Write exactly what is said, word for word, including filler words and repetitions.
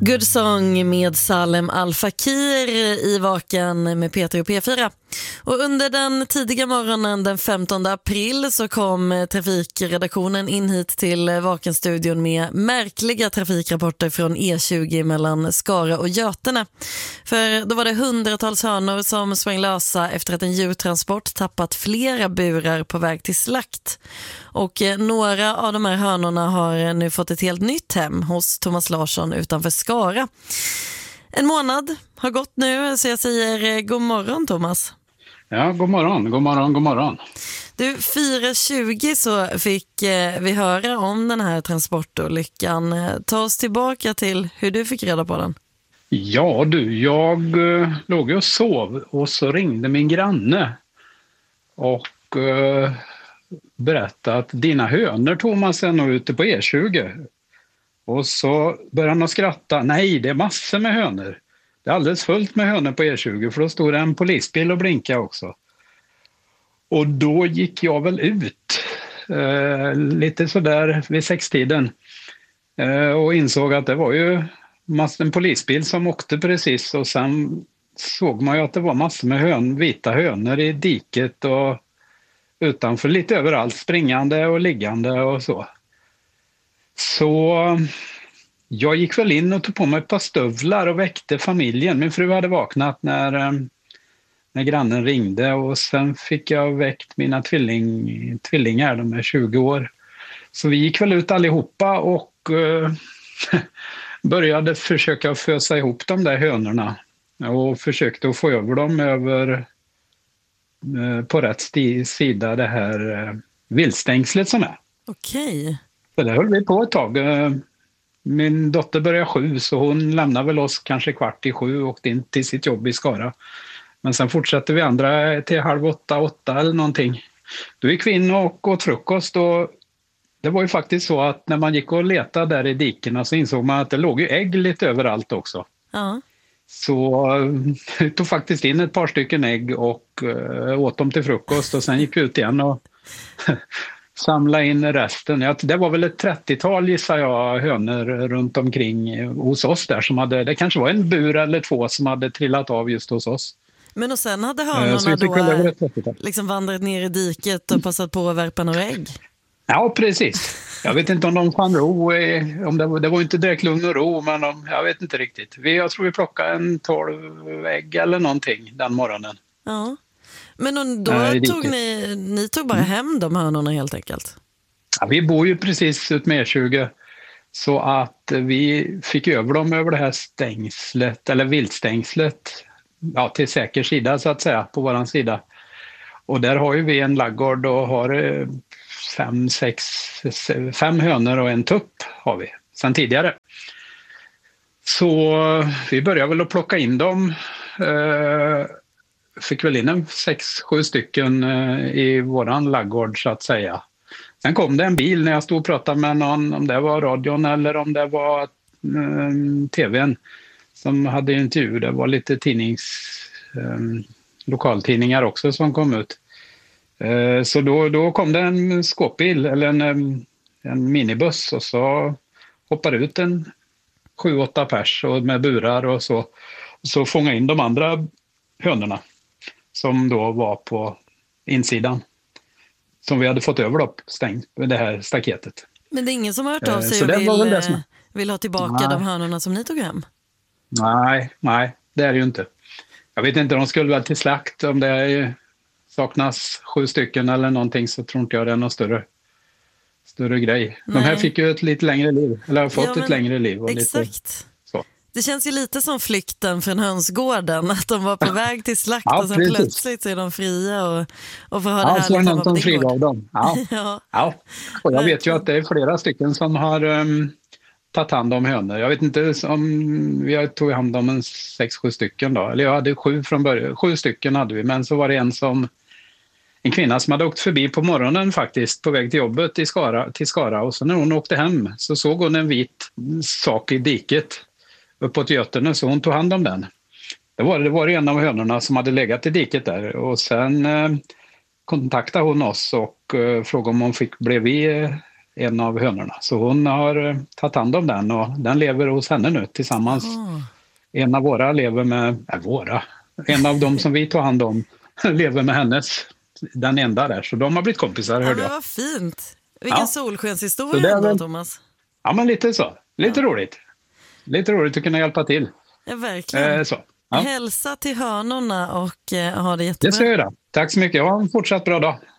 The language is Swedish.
Good Song med Salem Al Fakir i Vaken med Peter och P fyra. Och under den tidiga morgonen den femtonde april så kom trafikredaktionen in hit till Vakenstudion med märkliga trafikrapporter från E tjugo mellan Skara och Götene. För då var det hundratals hönor som sprang lösa efter att en djurtransport tappat flera burar på väg till slakt. Och några av de här hönorna har nu fått ett helt nytt hem hos Thomas Larsson utanför Skara. En månad har gått nu, så jag säger god morgon Thomas. Ja, god morgon, god morgon, god morgon. Du, fyra tjugo så fick eh, vi höra om den här transportolyckan. Ta oss tillbaka till hur du fick reda på den. Ja du, jag eh, låg och sov och så ringde min granne och eh, berättade att dina hönor Thomas är nog ute på E tjugo. Och så började han att skratta. Nej, det är massor med hönor. Det är alldeles fullt med hönor på E tjugo, för då stod det en polisbil och blinkade också. Och då gick jag väl ut eh, lite sådär vid sextiden eh, och insåg att det var ju massor en polisbil som åkte precis, och sen såg man ju att det var massor med hön, vita hönor i diket och utanför, lite överallt, springande och liggande och så. Så jag gick väl in och tog på mig ett par stövlar och väckte familjen. Min fru hade vaknat när, när grannen ringde, och sen fick jag väckt mina tvilling, tvillingar, de är tjugo år. Så vi gick väl ut allihopa och uh, började försöka fösa ihop de där hönorna. Och försökte att få över dem över uh, på rätt sti- sida det här uh, viltstängslet som är. Okej. Så det höll vi på ett tag. Min dotter började sju, så hon lämnade väl oss kanske kvart i sju och åkte in till sitt jobb i Skara. Men sen fortsatte vi andra till halv åtta, åtta eller någonting. Då gick vi in och åt frukost, och det var ju faktiskt så att när man gick och letade där i dikerna så insåg man att det låg ju ägg lite överallt också. Ja. Så vi tog faktiskt in ett par stycken ägg och uh, åt dem till frukost, och sen gick vi ut igen och samla in resten. Ja, det var väl ett trettiotal gissar jag hönor runt omkring hos oss där som hade, det kanske var en bur eller två som hade trillat av just hos oss. Men och sen hade hönorna då liksom vandrat ner i diket och passat på att värpa några ägg? Ja, precis. Jag vet inte om de fann ro, om det var, det var inte direkt lugn och ro, men de, jag vet inte riktigt. Vi, jag tror vi plockade en tolv ägg eller någonting den morgonen. Ja. Men då Nej, tog ni, ni tog bara hem de hönorna helt enkelt? Ja, vi bor ju precis ut med E tjugo, så att vi fick över dem över det här stängslet, eller viltstängslet, ja, till säker sida så att säga, på våran sida. Och där har ju vi en laggård och har fem, sex, fem hönor och en tupp har vi sedan tidigare. Så vi började väl att plocka in dem. Eh, fick väl in en sex, sju stycken i våran laggård så att säga. Sen kom det en bil när jag stod och pratade med någon, om det var radion eller om det var um, tvn som hade intervju. Det var lite tidnings, um, lokaltidningar också som kom ut. Uh, så då, då kom det en skåpbil eller en, um, en minibuss, och så hoppade ut en sju, åtta pers och med burar och så, så fångade in de andra hönorna som då var på insidan. Som vi hade fått över då, stängt med det här staketet. Men det är ingen som har hört av sig så och vill, som... vill ha tillbaka nej. de hönorna som ni tog hem? Nej, nej, det är det ju inte. Jag vet inte, de skulle väl till slakt. Om det är, saknas sju stycken eller någonting, så tror inte jag det är någon större, större grej. Nej. De här fick ju ett lite längre liv, eller har fått ja, men, ett längre liv. Och exakt. Lite, så. Det känns ju lite som flykten från hönsgården, att de var på väg till slakt ja, och sen precis. plötsligt så är de fria och, och får ha ja, det här så är det någon fria av dem. Ja. ja. ja. Och jag vet ju att det är flera stycken som har um, tagit hand om hönor. Jag vet inte om vi tog hand om en sex, sju stycken då. Eller jag hade sju från början. Sju stycken hade vi, men så var det en som en kvinna som hade åkt förbi på morgonen faktiskt på väg till jobbet i Skara, till Skara, och så när hon åkte hem så såg hon en vit sak i diket uppåt Götene, så hon tog hand om den. Det var, det var en av hönorna som hade legat i diket där, och sen eh, kontaktade hon oss och eh, frågade om hon fick, blev vi eh, en av hönorna. Så hon har eh, tagit hand om den och den lever hos henne nu tillsammans. Oh. En av våra lever med, äh, våra, en av dem som vi tog hand om lever med hennes, den enda där. Så de har blivit kompisar, hörde ja, jag. vad fint. Vilken Ja. solskenshistoria ändå, väl... Thomas. Ja, men lite så. Lite Ja. roligt. Lite roligt att kunna hjälpa till. Ja, verkligen. Eh, så. Ja. Hälsa till hönorna och eh, ha det jättebra. Det ska jag göra. Tack så mycket. Ha en fortsatt bra dag.